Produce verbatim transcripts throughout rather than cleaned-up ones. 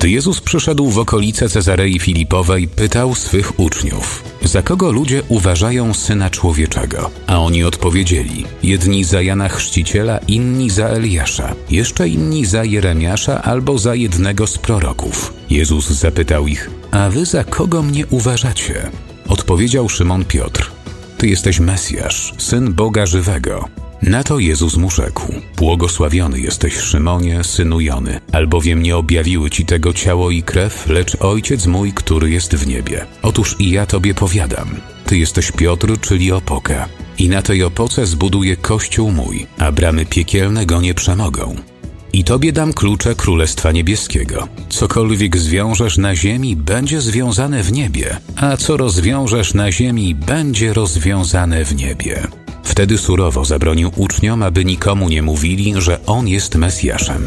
Gdy Jezus przyszedł w okolice Cezarei Filipowej, pytał swych uczniów: za kogo ludzie uważają Syna Człowieczego? A oni odpowiedzieli: jedni za Jana Chrzciciela, inni za Eliasza, jeszcze inni za Jeremiasza albo za jednego z proroków. Jezus zapytał ich: a wy za kogo mnie uważacie? Odpowiedział Szymon Piotr: ty jesteś Mesjasz, Syn Boga żywego. Na to Jezus mu rzekł: błogosławiony jesteś, Szymonie, synu Jony, albowiem nie objawiły ci tego ciało i krew, lecz Ojciec mój, który jest w niebie. Otóż i ja tobie powiadam: ty jesteś Piotr, czyli opoka, i na tej opoce zbuduję Kościół mój, a bramy piekielne go nie przemogą. I tobie dam klucze Królestwa Niebieskiego. Cokolwiek zwiążesz na ziemi, będzie związane w niebie, a co rozwiążesz na ziemi, będzie rozwiązane w niebie. Wtedy surowo zabronił uczniom, aby nikomu nie mówili, że On jest Mesjaszem.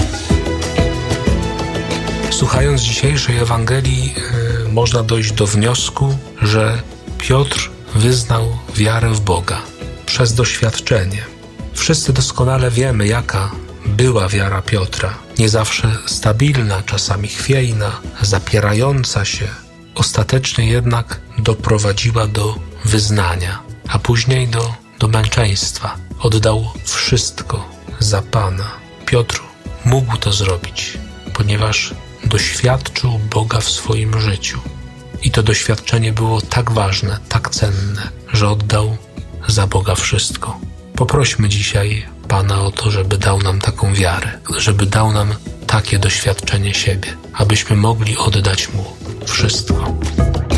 Słuchając dzisiejszej Ewangelii, yy, można dojść do wniosku, że Piotr wyznał wiarę w Boga przez doświadczenie. Wszyscy doskonale wiemy, jaka była wiara Piotra. Nie zawsze stabilna, czasami chwiejna, zapierająca się. Ostatecznie jednak doprowadziła do wyznania, a później do, do męczeństwa. Oddał wszystko za Pana. Piotr mógł to zrobić, ponieważ doświadczył Boga w swoim życiu. I to doświadczenie było tak ważne, tak cenne, że oddał za Boga wszystko. Poprośmy dzisiaj Pana o to, żeby dał nam taką wiarę, żeby dał nam takie doświadczenie siebie, abyśmy mogli oddać Mu wszystko.